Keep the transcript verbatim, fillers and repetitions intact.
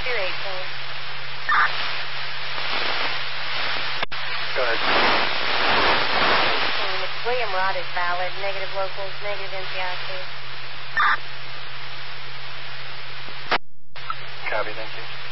two eighteen. Go ahead. eighteen. It's William Rod is valid. Negative locals, negative N C I C. Copy, thank you.